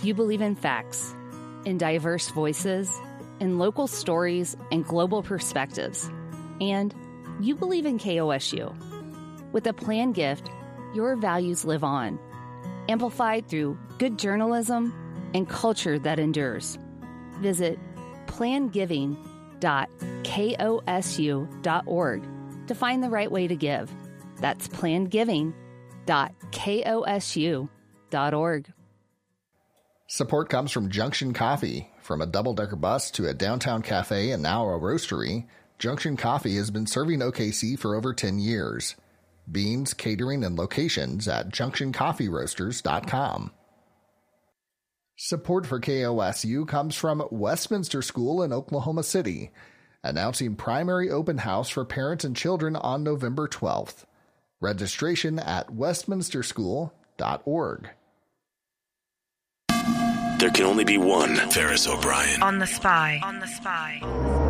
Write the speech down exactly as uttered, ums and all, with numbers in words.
You believe in facts, in diverse voices, in local stories and global perspectives. And you believe in K O S U. With a Plan Gift, your values live on, amplified through good journalism and culture that endures. Visit plan giving dot kosu dot org to find the right way to give. That's plan giving dot kosu dot org. Support comes from Junction Coffee. From a double-decker bus to a downtown cafe and now a roastery, Junction Coffee has been serving O K C for over ten years. Beans, catering, and locations at junction coffee roasters dot com. Support for K O S U comes from Westminster School in Oklahoma City, announcing primary open house for parents and children on November twelfth. Registration at westminster school dot org. There can only be one Ferris O'Brien. On the Spy. On the Spy.